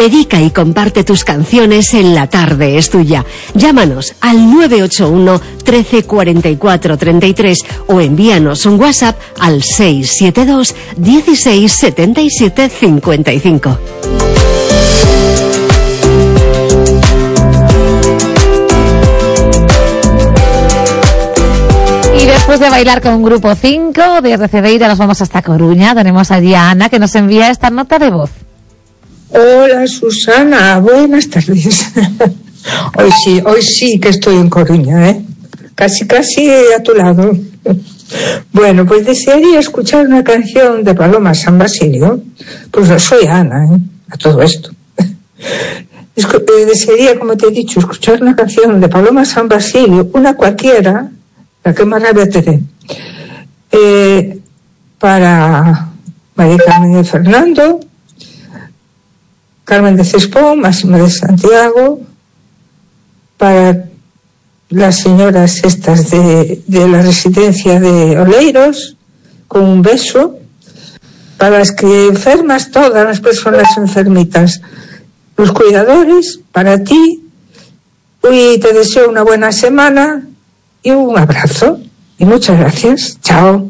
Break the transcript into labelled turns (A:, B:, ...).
A: Dedica y comparte tus canciones en La Tarde es Tuya. Llámanos al 981 13 44 33 o envíanos un WhatsApp al 672 16 77 55.
B: Y después de bailar con Grupo 5 de RCD, nos vamos hasta Coruña. Tenemos allí a Ana, que nos envía esta nota de voz.
C: Hola Susana, buenas tardes. Hoy sí que estoy en Coruña, casi a tu lado. Bueno, pues desearía escuchar una canción de Paloma San Basilio. Pues no soy Ana, a todo esto. Desearía, como te he dicho, escuchar una canción de Paloma San Basilio, una cualquiera, la que más rabia te dé, para María Carmen de Fernando, Carmen de Cespón, Máxima de Santiago, para las señoras estas de la residencia de Oleiros, con un beso, para las que enfermas, todas las personas enfermitas, los cuidadores, para ti, y te deseo una buena semana y un abrazo, y muchas gracias, chao.